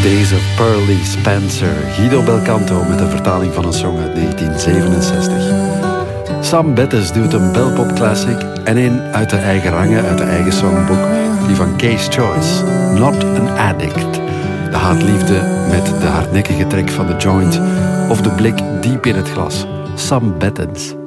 Days of Pearly Spencer. Guido Belcanto met een vertaling van een song uit 1967. Sam Bettes doet een belpop classic en een uit de eigen rangen, uit de eigen songboek, die van Case Choice, Not an Addict. De haatliefde met de hardnekkige trek van de joint of de blik diep in het glas. Sam Bettens.